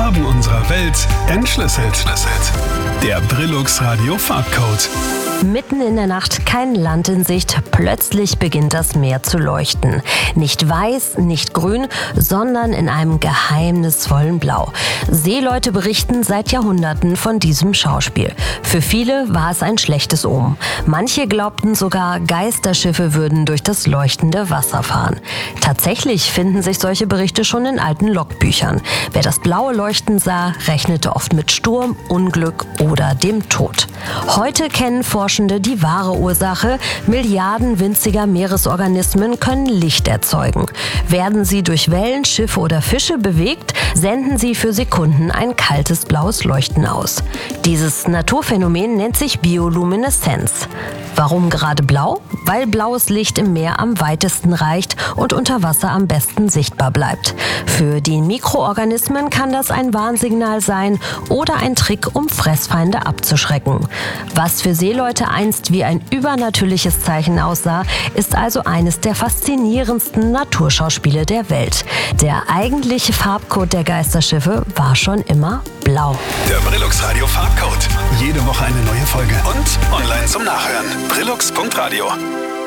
Farben unserer Welt entschlüsselt. Der Brillux Radio Farbcode. Mitten in der Nacht, kein Land in Sicht, plötzlich beginnt das Meer zu leuchten. Nicht weiß, nicht grün, sondern in einem geheimnisvollen Blau. Seeleute berichten seit Jahrhunderten von diesem Schauspiel. Für viele war es ein schlechtes Omen. Manche glaubten sogar, Geisterschiffe würden durch das leuchtende Wasser fahren. Tatsächlich finden sich solche Berichte schon in alten Logbüchern. Wer das blaue Leuchten sah, rechnete oft mit Sturm, Unglück oder dem Tod. Heute kennen Forschende die wahre Ursache. Milliarden winziger Meeresorganismen können Licht erzeugen. Werden sie durch Wellen, Schiffe oder Fische bewegt, senden sie für Sekunden ein kaltes blaues Leuchten aus. Dieses Naturphänomen nennt sich Biolumineszenz. Warum gerade blau? Weil blaues Licht im Meer am weitesten reicht und unter Wasser am besten sichtbar bleibt. Für die Mikroorganismen kann das ein Warnsignal sein oder ein Trick, um Fressfeinde abzuschrecken. Was für Seeleute einst wie ein übernatürliches Zeichen aussah, ist also eines der faszinierendsten Naturschauspiele der Welt. Der eigentliche Farbcode der Geisterschiffe war schon immer blau. Der Brillux Radio Farbcode. Jede Woche eine neue Folge und online zum Nachhören. Brillux.radio